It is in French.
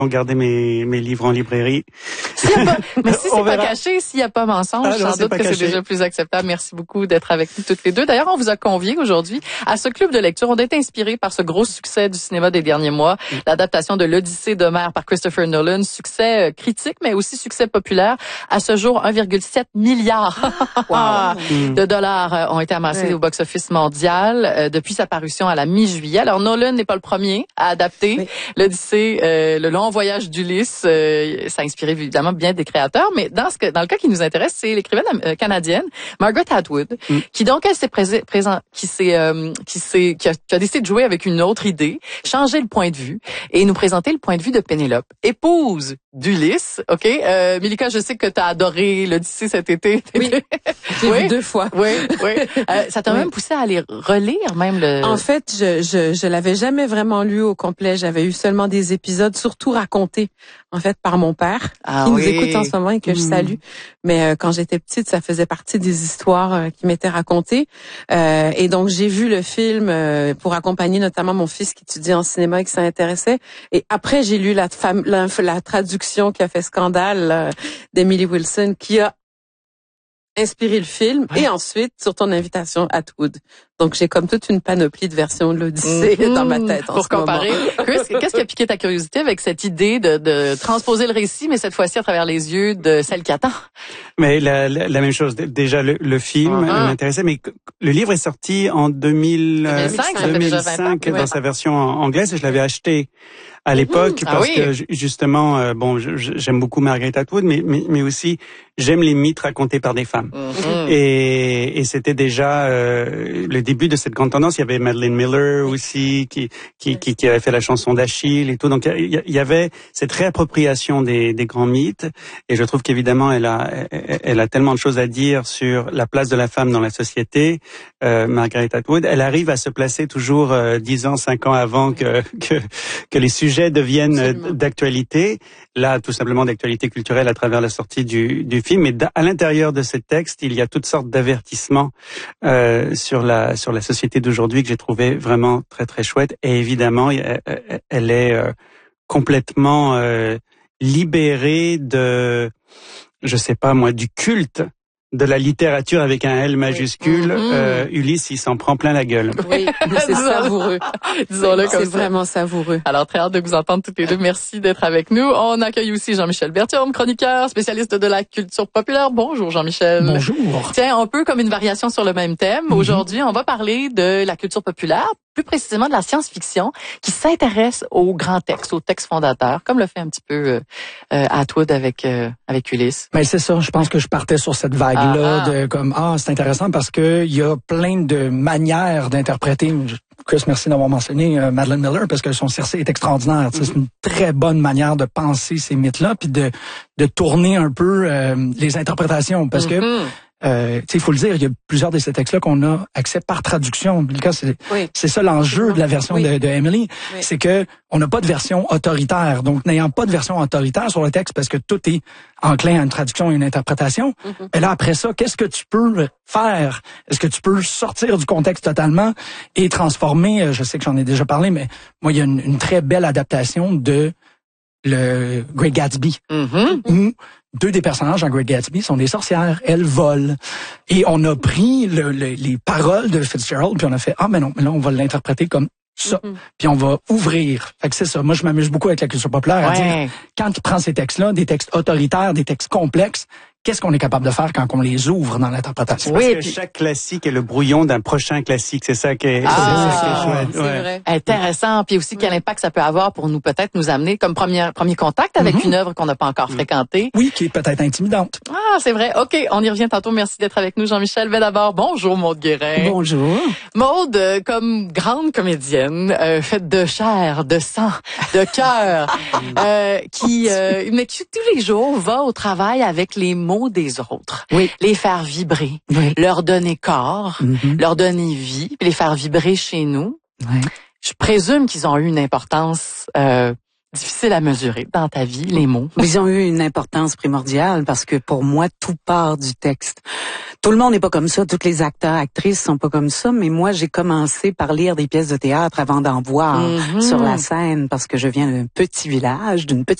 garder mes livres en librairie. Mais si c'est pas caché, s'il n'y a pas mensonge, sans doute que c'est déjà plus acceptable. Merci beaucoup d'être avec nous toutes les deux. D'ailleurs, on vous a conviés aujourd'hui à ce club de lecture. On a été inspiré par ce gros succès du cinéma des derniers mois, l'adaptation de l'Odyssée d'Homère par Christopher Nolan. Succès critique, mais aussi succès populaire. À ce jour, 1,7 milliard de dollars ont été amassés au box-office mondial depuis sa parution à la mi-juillet. Alors, Nolan n'est pas le premier à adapter l'Odyssée, le long voyage d'Ulysse. Ça a inspiré évidemment bien des créateurs, mais dans le cas qui nous intéresse, c'est l'écrivaine canadienne Margaret Atwood, qui donc elle qui a décidé de jouer avec une autre idée, changer le point de vue et nous présenter le point de vue de Pénélope, épouse d'Ulysse. OK, Milika, je sais que tu as adoré l'Odyssée cet été. Oui. J'ai vu 2 fois. Oui. Ça t'a même poussé à aller relire même le... En fait, je l'avais jamais vraiment lu au complet. J'avais eu seulement des épisodes, surtout racontés, en fait, par mon père, qui nous écoute en ce moment et que je salue. Mais quand j'étais petite, ça faisait partie des histoires qui m'étaient racontées. Et donc, j'ai vu le film pour accompagner notamment mon fils qui étudie en cinéma et qui s'intéressait. Et après, j'ai lu la traduction qui a fait scandale d'Emily Wilson, qui a inspiré le film, et ensuite, sur ton invitation, Atwood. Donc, j'ai comme toute une panoplie de versions de l'Odyssée dans ma tête en pour ce comparer. moment. Qu'est-ce qui a piqué ta curiosité avec cette idée de transposer le récit, mais cette fois-ci à travers les yeux de celle qui attend? Mais la même chose. Déjà, le film m'intéressait, mais le livre est sorti en 2005 dans sa version anglaise, et je l'avais acheté à l'époque parce que justement, j'aime beaucoup Margaret Atwood, mais aussi j'aime les mythes racontés par des femmes. Et c'était déjà le début de cette grande tendance. Il y avait Madeline Miller aussi qui avait fait la chanson d'Achille et tout. Donc il y avait cette réappropriation des grands mythes. Et je trouve qu'évidemment elle a tellement de choses à dire sur la place de la femme dans la société. Margaret Atwood, elle arrive à se placer toujours 10 ans, 5 ans avant que les sujets deviennent d'actualité. Là, tout simplement d'actualité culturelle à travers la sortie du film. Mais à l'intérieur de ces textes, il y a toutes sortes d'avertissements sur la société d'aujourd'hui que j'ai trouvé vraiment très très chouette. Et évidemment, elle est complètement libérée de, je sais pas moi, du culte de la littérature avec un L majuscule. Ulysse, il s'en prend plein la gueule. Oui, c'est savoureux. Disons-le comme ça. C'est vraiment savoureux. Alors, très hâte de vous entendre toutes les deux. Merci d'être avec nous. On accueille aussi Jean-Michel Berthiaume, chroniqueur, spécialiste de la culture populaire. Bonjour, Jean-Michel. Bonjour. Tiens, un peu comme une variation sur le même thème. Aujourd'hui, on va parler de la culture populaire, plus précisément de la science-fiction, qui s'intéresse aux grands textes, aux textes fondateurs, comme le fait un petit peu Atwood avec Ulysse. Mais c'est ça, je pense que je partais sur cette vague-là de comme c'est intéressant parce que il y a plein de manières d'interpréter. Chris, merci d'avoir mentionné Madeline Miller parce que son Circé est extraordinaire. C'est une très bonne manière de penser ces mythes-là puis de tourner un peu les interprétations parce que il faut le dire, il y a plusieurs de ces textes-là qu'on a accès par traduction. C'est ça l'enjeu de la version de Emily, c'est que on n'a pas de version autoritaire. Donc, n'ayant pas de version autoritaire sur le texte, parce que tout est enclin à une traduction et une interprétation, et là, après ça, qu'est-ce que tu peux faire? Est-ce que tu peux sortir du contexte totalement et transformer, je sais que j'en ai déjà parlé, mais moi, il y a une très belle adaptation de le Great Gatsby, où 2 des personnages dans Great Gatsby sont des sorcières. Elles volent. Et on a pris les paroles de Fitzgerald, puis on a fait, mais là, on va l'interpréter comme ça. Puis on va ouvrir. Fait que c'est ça. Moi, je m'amuse beaucoup avec la culture populaire à dire, quand il prend ces textes-là, des textes autoritaires, des textes complexes, qu'est-ce qu'on est capable de faire quand on les ouvre dans l'interprétation? Parce que chaque classique est le brouillon d'un prochain classique. C'est ça qui est, chouette. C'est vrai. Intéressant. Puis aussi, quel impact ça peut avoir pour nous, peut-être, nous amener comme premier contact avec une œuvre qu'on n'a pas encore fréquentée. Oui, qui est peut-être intimidante. C'est vrai. OK, on y revient tantôt. Merci d'être avec nous, Jean-Michel. Mais d'abord, bonjour, Maude Guérin. Bonjour. Maude, comme grande comédienne, faite de chair, de sang, de cœur, qui tous les jours va au travail avec les mots des autres, les faire vibrer, leur donner corps, leur donner vie, puis les faire vibrer chez nous. Je présume qu'ils ont eu une importance difficile à mesurer dans ta vie, les mots. Ils ont eu une importance primordiale parce que pour moi, tout part du texte. Tout le monde n'est pas comme ça, tous les acteurs, actrices sont pas comme ça, mais moi j'ai commencé par lire des pièces de théâtre avant d'en voir sur la scène parce que je viens d'un petit village, d'une petite